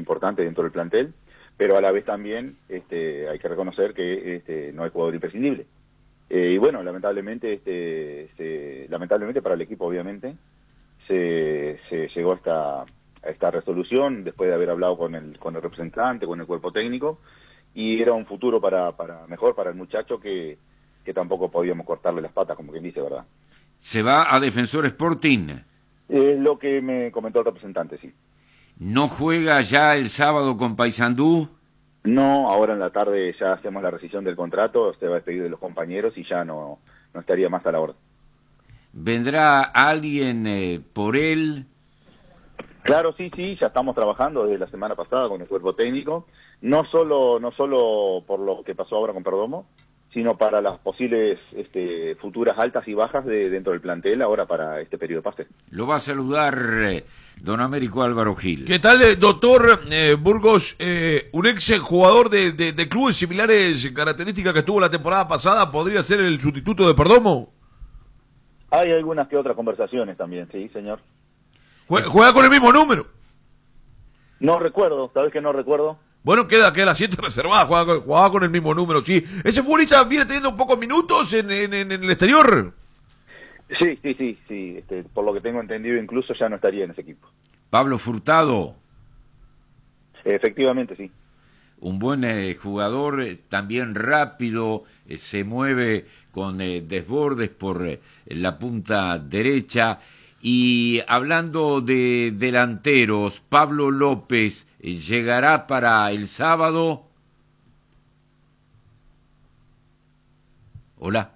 importante dentro del plantel, pero a la vez también hay que reconocer que no hay jugador imprescindible. Y bueno, lamentablemente para el equipo, obviamente, se llegó a esta resolución después de haber hablado con el representante, con el cuerpo técnico, y era un futuro mejor para el muchacho que tampoco podíamos cortarle las patas, como quien dice, ¿verdad? ¿Se va a Defensor Sporting? Es lo que me comentó el representante, sí. ¿No juega ya el sábado con Paysandú? No, ahora en la tarde ya hacemos la rescisión del contrato, se va a despedir de los compañeros y ya no estaría más a la orden. ¿Vendrá alguien por él? Claro, sí, ya estamos trabajando desde la semana pasada con el cuerpo técnico, no solo por lo que pasó ahora con Perdomo, sino para las posibles futuras altas y bajas dentro del plantel ahora para este periodo de pase. Lo va a saludar don Américo Álvaro Gil. ¿Qué tal, doctor Burgos? Un ex jugador de clubes similares características que estuvo la temporada pasada, ¿podría ser el sustituto de Perdomo? Hay algunas que otras conversaciones también, sí, señor. ¿Juega con el mismo número? No recuerdo, ¿sabes que no recuerdo? Bueno, queda la 7 reservada, jugaba con el mismo número, sí. ¿Ese futbolista viene teniendo pocos minutos en el exterior? Sí. Por lo que tengo entendido, incluso ya no estaría en ese equipo. Pablo Furtado. Efectivamente, sí. Un buen jugador, también rápido, se mueve con desbordes por la punta derecha. Y hablando de delanteros, Pablo López llegará para el sábado. Hola.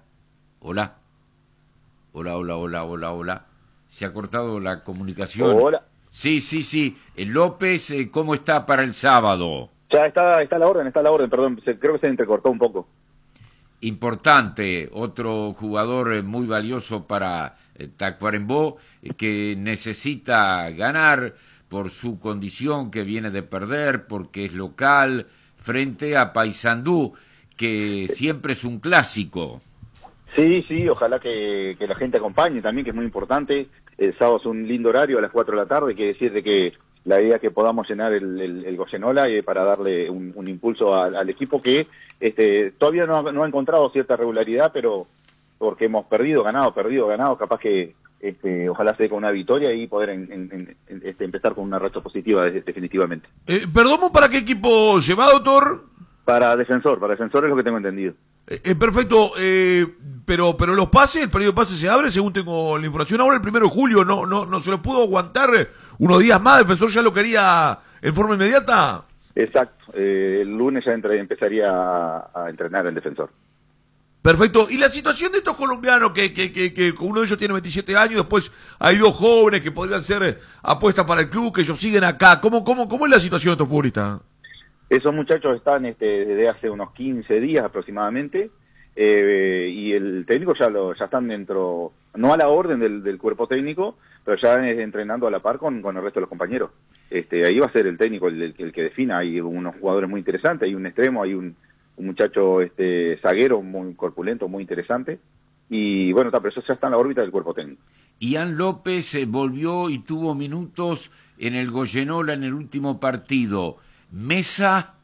Se ha cortado la comunicación. Hola. Sí. López, ¿cómo está para el sábado? Ya está a la orden, perdón, creo que se entrecortó un poco. Importante, otro jugador muy valioso para Tacuarembó, que necesita ganar por su condición que viene de perder, porque es local, frente a Paysandú, que siempre es un clásico. Sí, ojalá que la gente acompañe también, que es muy importante. El sábado es un lindo horario a las 4 de la tarde, quiere decir de que la idea es que podamos llenar el Goyenola para darle un impulso al equipo que todavía no ha encontrado cierta regularidad, pero porque hemos ganado, capaz que ojalá se dé con una victoria y poder empezar con una racha positiva definitivamente. ¿Perdomo para qué equipo se va, doctor? Para Defensor es lo que tengo entendido. Perfecto, pero los pases, el periodo de pases se abre, según tengo la información, ahora el 1 de julio, no se lo pudo aguantar unos días más, Defensor ya lo quería en forma inmediata. Exacto, el lunes ya empezaría a entrenar el Defensor. Perfecto, y la situación de estos colombianos, que uno de ellos tiene 27 años, después hay dos jóvenes que podrían ser apuestas para el club, que ellos siguen acá, ¿cómo es la situación de estos futbolistas? Esos muchachos están desde hace unos 15 días aproximadamente, y el técnico ya están dentro, no a la orden del cuerpo técnico, pero ya entrenando a la par con el resto de los compañeros. Ahí va a ser el técnico el que defina. Hay unos jugadores muy interesantes, hay un extremo, hay un muchacho zaguero muy corpulento, muy interesante, y bueno, pero eso ya está en la órbita del cuerpo técnico. Ian López volvió y tuvo minutos en el Goyenola en el último partido. Mesa.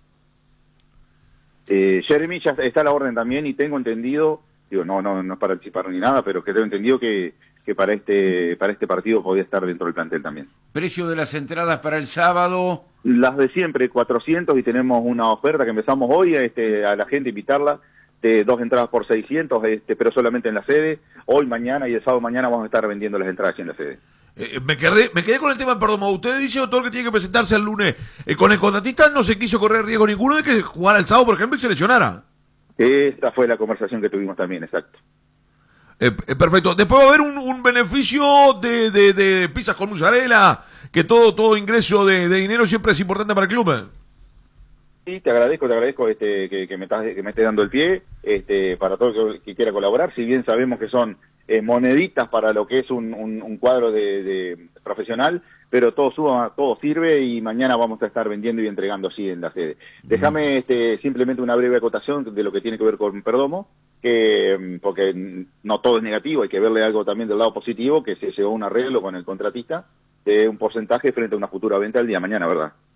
Jeremy ya está a la orden también, y tengo entendido, no es para anticipar ni nada, pero que tengo entendido que para este partido podía estar dentro del plantel también. ¿Precio de las entradas para el sábado? Las de siempre, 400, y tenemos una oferta que empezamos hoy a la gente, invitarla, de 2 entradas por 600, pero solamente en la sede. Hoy, mañana y el sábado mañana vamos a estar vendiendo las entradas en la sede. Me quedé con el tema de Perdomo. Usted dice, doctor, que tiene que presentarse el lunes. Con el contratista no se quiso correr riesgo ninguno de que jugara el sábado, por ejemplo, y se lesionara. Esta fue la conversación que tuvimos también, exacto. Perfecto. Después va a haber un beneficio de pizzas con mozzarella, que todo ingreso de dinero siempre es importante para el club. Sí, te agradezco que me estés dando el pie, para todo el que quiera colaborar, si bien sabemos que son moneditas para lo que es un cuadro de profesional, pero todo suma, todo sirve, y mañana vamos a estar vendiendo y entregando así en la sede. Déjame simplemente una breve acotación de lo que tiene que ver con Perdomo, porque no todo es negativo, hay que verle algo también del lado positivo, que se llegó a un arreglo con el contratista de un porcentaje frente a una futura venta el día de mañana, ¿verdad?